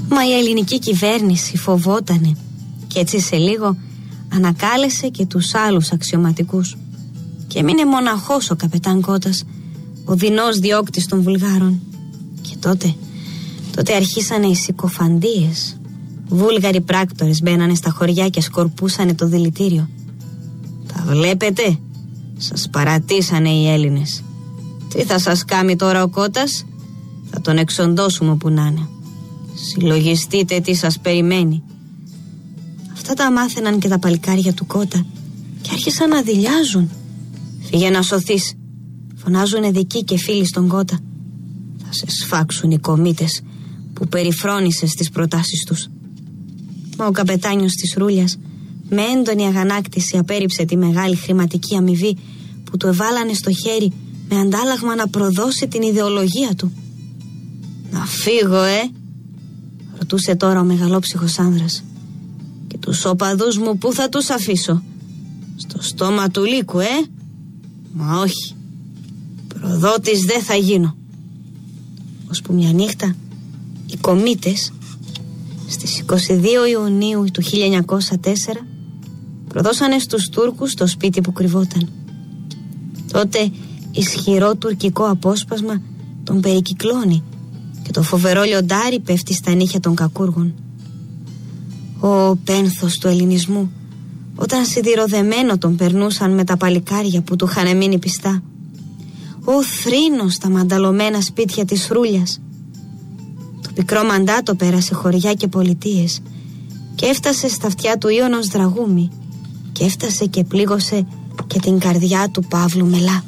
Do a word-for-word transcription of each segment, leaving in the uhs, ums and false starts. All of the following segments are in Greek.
Μα η ελληνική κυβέρνηση φοβότανε και έτσι σε λίγο ανακάλεσε και τους άλλους αξιωματικούς και μείνε μοναχός ο καπετάν Κώτας, ο δεινός διώκτης των Βουλγάρων. Και τότε, τότε αρχίσανε οι συκοφαντίες. Βούλγαροι πράκτορες μπαίνανε στα χωριά και σκορπούσανε το δηλητήριο. Τα βλέπετε, σας παρατήσανε οι Έλληνες. Τι θα σας κάνει τώρα ο Κώτας? Θα τον εξοντώσουμε όπου να είναι. Συλλογιστείτε τι σας περιμένει. Αυτά τα μάθαιναν και τα παλικάρια του Κώτα και άρχισαν να δειλιάζουν. Φύγε να σωθείς, φωνάζουν ειδικοί και φίλοι στον Κώτα. Θα σε σφάξουν οι κομίτες που περιφρόνησες τις προτάσεις τους. Μα ο καπετάνιος της Ρούλιας με έντονη αγανάκτηση απέρριψε τη μεγάλη χρηματική αμοιβή που του εβάλανε στο χέρι με αντάλλαγμα να προδώσει την ιδεολογία του. Να φύγω, ε! Ρωτούσε τώρα ο μεγαλόψυχος άνδρας. Και τους οπαδούς μου πού θα τους αφήσω? Στο στόμα του λύκου, ε! Μα όχι, προδότης δεν θα γίνω. Ώσπου μια νύχτα οι κομίτες στις είκοσι δύο Ιουνίου του χίλια εννιακόσια τέσσερα προδώσανε στους Τούρκους το σπίτι που κρυβόταν. Τότε ισχυρό τουρκικό απόσπασμα τον περικυκλώνει και το φοβερό λιοντάρι πέφτει στα νύχια των κακούργων. Ο πένθος του ελληνισμού, όταν σιδηροδεμένο τον περνούσαν με τα παλικάρια που του είχαν μείνει πιστά. Ο θρήνος στα μανταλωμένα σπίτια της Ρούλιας. Το πικρό μαντάτο πέρασε χωριά και πολιτείες και έφτασε στα αυτιά του Ίωνος Δραγούμη και έφτασε και πλήγωσε και την καρδιά του Παύλου Μελά.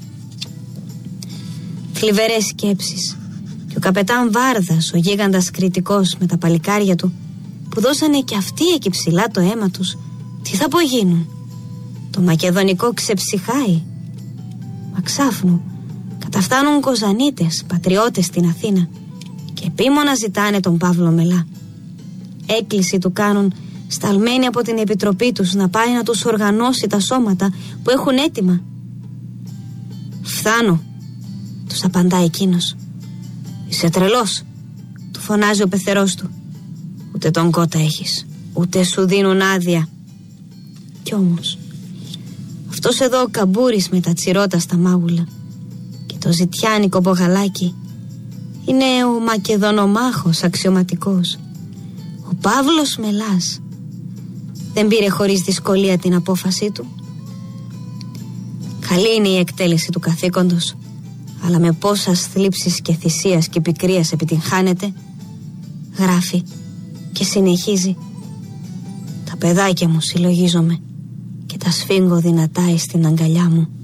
Θλιβερές σκέψεις. Και ο καπετάν Βάρδας, ο γίγαντας κριτικός με τα παλικάρια του, που δώσανε και αυτοί εκεί ψηλά το αίμα τους, τι θα απογίνουν? Το μακεδονικό ξεψυχάει. Μα ξάφνου καταφτάνουν κοζανίτες, πατριώτες στην Αθήνα και επίμονα ζητάνε τον Παύλο Μελά. Έκκληση του κάνουν σταλμένοι από την επιτροπή τους να πάει να τους οργανώσει τα σώματα που έχουν έτοιμα. Φθάνω, τους απαντά εκείνος. Είσαι τρελός, του φωνάζει ο πεθερός του. Ούτε τον Κώτα έχεις, ούτε σου δίνουν άδεια. Κι όμως αυτός εδώ ο καμπούρης με τα τσιρώτα στα μάγουλα και το ζητιάνικο μπογαλάκι είναι ο μακεδονομάχος αξιωματικός, ο Παύλος Μελάς. Δεν πήρε χωρίς δυσκολία την απόφασή του. Καλή είναι η εκτέλεση του καθήκοντος, αλλά με πόσας θλίψης και θυσίας και πικρίας επιτυγχάνεται. Γράφει και συνεχίζει. Τα παιδάκια μου συλλογίζομαι και τα σφίγγω δυνατά στην αγκαλιά μου.